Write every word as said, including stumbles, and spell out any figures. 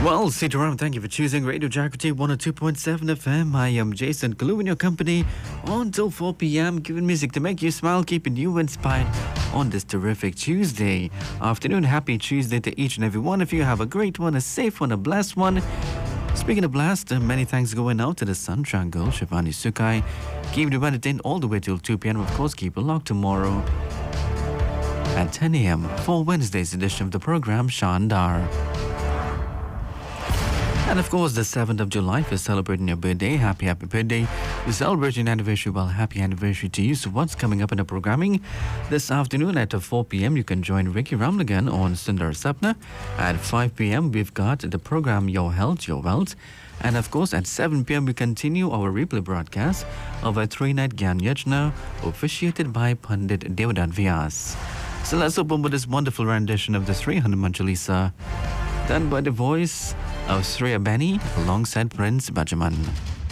Well, sit around. Thank you for choosing Radio Jakarta one oh two point seven F M. I am Jason Kalu in your company until four p.m. Giving music to make you smile, keeping you inspired on this terrific Tuesday afternoon. Happy Tuesday to each and every one of you. Have a great one, a safe one, a blessed one. Speaking of blast, uh, many thanks going out to the Sunshine Girl, Shivani Sukai. Keep you entertained all the way till two p.m. Of course, keep it locked tomorrow at ten a.m. for Wednesday's edition of the program, Shandar. And of course, the seventh of July for celebrating your birthday. Happy, happy birthday. You celebrate your anniversary. Well, happy anniversary to you. So what's coming up in the programming? This afternoon at four p.m, you can join Ricky Ramlagan on Sundar Sapna. At five p.m, we've got the program Your Health, Your Wealth. And of course, at seven p.m, we continue our replay broadcast of a three-night Gyan Yajna officiated by Pandit Devadat Vyas. So let's open with this wonderful rendition of the Sri Hanuman Chalisa, done by the voice of Sriya Beni alongside Prince Bajaman.